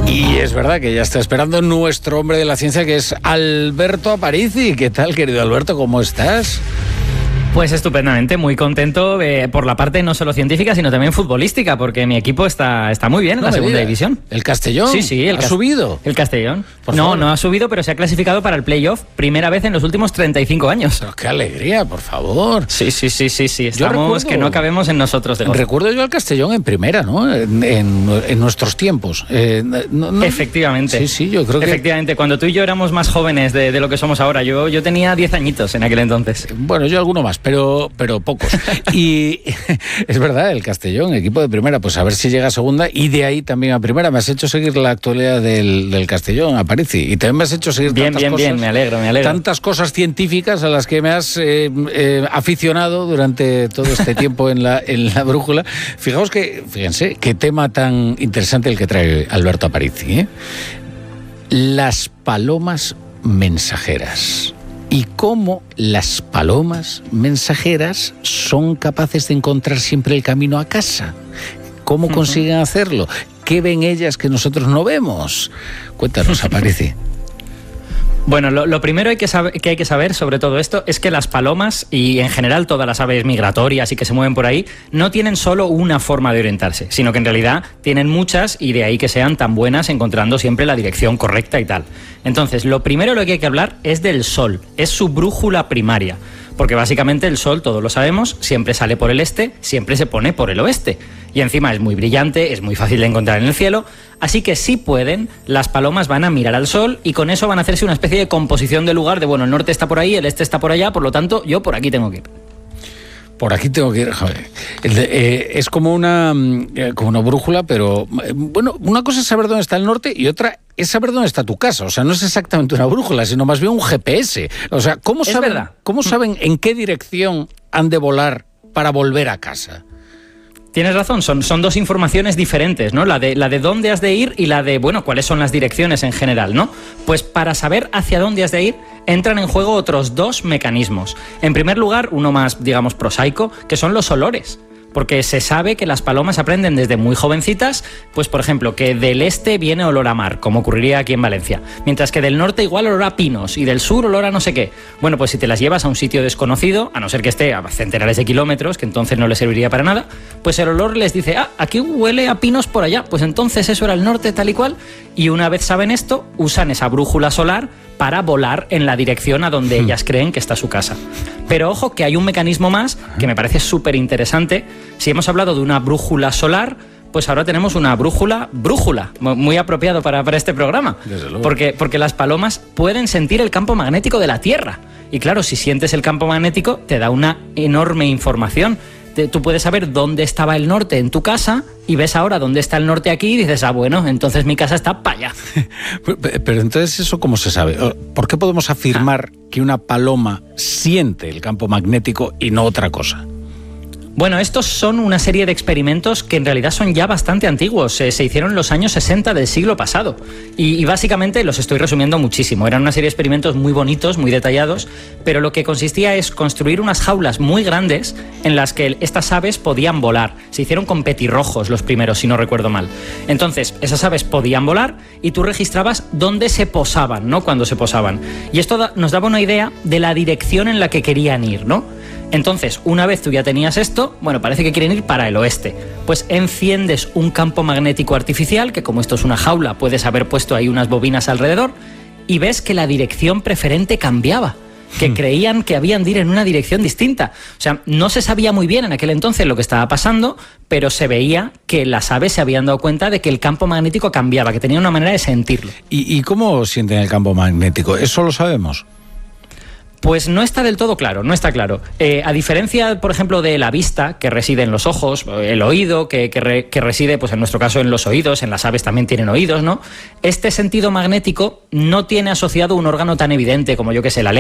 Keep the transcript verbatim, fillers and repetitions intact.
Y es verdad que ya está esperando nuestro hombre de la ciencia, que es Alberto Aparici. ¿Qué tal, querido Alberto? ¿Cómo estás? Pues estupendamente, muy contento eh, por la parte no solo científica, sino también futbolística, porque mi equipo está, está muy bien en no la segunda digas. división. ¿El Castellón? Sí, sí. El ¿Ha Cas- subido? El Castellón. Por no, favor. no ha subido, pero se ha clasificado para el playoff, primera vez en los últimos treinta y cinco años. Pero ¡qué alegría, por favor! Sí, sí, sí, sí, sí. Yo Estamos recuerdo- que no cabemos en nosotros de gozo. Recuerdo yo al Castellón en primera, ¿no? En, en, en nuestros tiempos. Eh, no, no- Efectivamente. Sí, sí, yo creo que... Efectivamente, cuando tú y yo éramos más jóvenes de, de lo que somos ahora, yo, yo tenía diez añitos en aquel entonces. Bueno, yo alguno más, pero, pero pocos. Y es verdad, el Castellón, equipo de primera, pues a ver si llega a segunda y de ahí también a primera. Me has hecho seguir la actualidad del, del Castellón, Aparici, y también me has hecho seguir Bien, tantas bien, cosas, bien, me alegro, me alegro. tantas cosas científicas a las que me has eh, eh, aficionado durante todo este tiempo en la, en la brújula. Fijaos que, fíjense, qué tema tan interesante el que trae Alberto Aparici, ¿eh? Las palomas mensajeras. Y cómo las palomas mensajeras son capaces de encontrar siempre el camino a casa. ¿Cómo consiguen hacerlo? ¿Qué ven ellas que nosotros no vemos? Cuéntanos, Aparici. Bueno, lo, lo primero hay que, saber, que hay que saber sobre todo esto es que las palomas y en general todas las aves migratorias y que se mueven por ahí no tienen solo una forma de orientarse, sino que en realidad tienen muchas y de ahí que sean tan buenas encontrando siempre la dirección correcta y tal. Entonces, lo primero de lo que hay que hablar es del sol, es su brújula primaria. Porque básicamente el sol, todos lo sabemos, siempre sale por el este, siempre se pone por el oeste. Y encima es muy brillante, es muy fácil de encontrar en el cielo, así que si pueden, las palomas van a mirar al sol y con eso van a hacerse una especie de composición de lugar de, bueno, el norte está por ahí, el este está por allá, por lo tanto, yo por aquí tengo que ir. Por aquí tengo que ir, joder. El de, eh, es como una, eh, como una brújula, pero eh, bueno, una cosa es saber dónde está el norte y otra es saber dónde está tu casa. O sea, no es exactamente una brújula, sino más bien un G P S. O sea, ¿cómo Es saben, verdad. ¿cómo saben en qué dirección han de volar para volver a casa? Tienes razón, son, son dos informaciones diferentes, ¿no? La de, la de dónde has de ir y la de, bueno, cuáles son las direcciones en general, ¿no? Pues para saber hacia dónde has de ir, entran en juego otros dos mecanismos. En primer lugar, uno más, digamos, prosaico, que son los olores. Porque se sabe que las palomas aprenden desde muy jovencitas, pues por ejemplo, que del este viene olor a mar, como ocurriría aquí en Valencia, mientras que del norte igual olor a pinos y del sur olor a no sé qué. Bueno, pues si te las llevas a un sitio desconocido, a no ser que esté a centenares de kilómetros, que entonces no les serviría para nada, pues el olor les dice, ah, aquí huele a pinos por allá, pues entonces eso era el norte tal y cual, y una vez saben esto, usan esa brújula solar para volar en la dirección a donde ellas creen que está su casa. Pero ojo que hay un mecanismo más que me parece súper interesante. Si hemos hablado de una brújula solar, pues ahora tenemos una brújula brújula, muy apropiado para, para este programa. Desde luego. Porque, porque las palomas pueden sentir el campo magnético de la Tierra. Y claro, si sientes el campo magnético, te da una enorme información. Te, tú puedes saber dónde estaba el norte en tu casa y ves ahora dónde está el norte aquí y dices, ah, bueno, entonces mi casa está para allá. Pero, pero entonces, ¿eso cómo se sabe? ¿Por qué podemos afirmar ah. que una paloma siente el campo magnético y no otra cosa? Bueno, estos son una serie de experimentos que en realidad son ya bastante antiguos. Se, se hicieron en los años sesenta del siglo pasado. Y, y básicamente los estoy resumiendo muchísimo. Eran una serie de experimentos muy bonitos, muy detallados, pero lo que consistía es construir unas jaulas muy grandes en las que estas aves podían volar. Se hicieron con petirrojos los primeros, si no recuerdo mal. Entonces, esas aves podían volar y tú registrabas dónde se posaban, ¿no? Cuando se posaban. Y esto da, nos daba una idea de la dirección en la que querían ir, ¿no? Entonces, una vez tú ya tenías esto, bueno, parece que quieren ir para el oeste. Pues enciendes un campo magnético artificial, que como esto es una jaula, puedes haber puesto ahí unas bobinas alrededor, y ves que la dirección preferente cambiaba, que hmm. creían que habían de ir en una dirección distinta. O sea, no se sabía muy bien en aquel entonces lo que estaba pasando, pero se veía que las aves se habían dado cuenta de que el campo magnético cambiaba, que tenía una manera de sentirlo. ¿Y, y cómo sienten el campo magnético? ¿Eso lo sabemos? Pues no está del todo claro, no está claro. Eh, a diferencia, por ejemplo, de la vista, que reside en los ojos, el oído, que, que, re, que reside, pues en nuestro caso, en los oídos, en las aves también tienen oídos, ¿no? Este sentido magnético no tiene asociado un órgano tan evidente como, yo que sé, la lengua.